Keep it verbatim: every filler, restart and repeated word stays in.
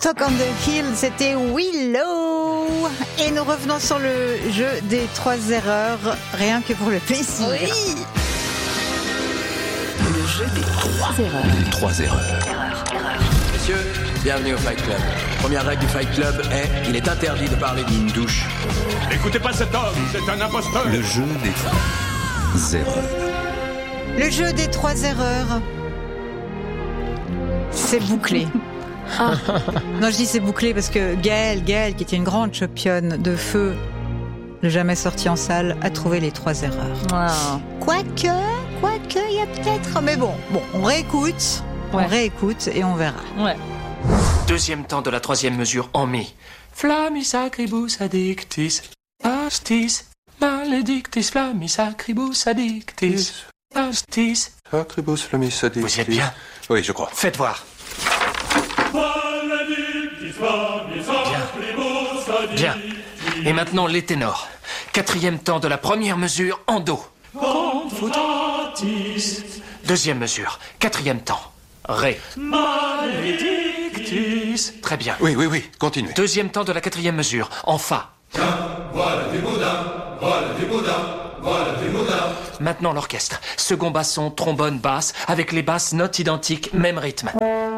Talk on the Hill, c'était Willow. Et nous revenons sur le jeu des trois erreurs, rien que pour le plaisir. Oui. Le jeu des trois erreurs. Les trois erreurs. Erreur, erreur. Messieurs, bienvenue au Fight Club. Première règle du Fight Club est il est interdit de parler d'une douche. N'écoutez pas cet homme, c'est un imposteur. Le jeu des trois erreurs. Le jeu des trois erreurs. C'est bouclé. Ah. Non, je dis c'est bouclé parce que Gaëlle, Gaëlle, qui était une grande championne de feu, ne jamais sortie en salle, a trouvé les trois erreurs. Wow. Quoique, quoique, il y a peut-être... Mais bon, bon, on réécoute, Ouais. on réécoute et on verra. Ouais. Deuxième temps de la troisième mesure en mi. Flammis sacribus addictis, astis, maledictis, flammis sacribus addictis, astis. Sacribus flammis addictis. Vous y êtes bien? Oui, je crois. Faites voir. Bien. Bien. Et maintenant les ténors. Quatrième temps de la première mesure en do. Confutatis. Deuxième mesure. Quatrième temps. Ré. Maledictis. Très bien. Oui, oui, oui, continuez. Deuxième temps de la quatrième mesure en fa. Voilà du boudin, voilà du boudin, voilà du boudin. Maintenant l'orchestre. Second basson, trombone, basse, avec les basses notes identiques, même rythme.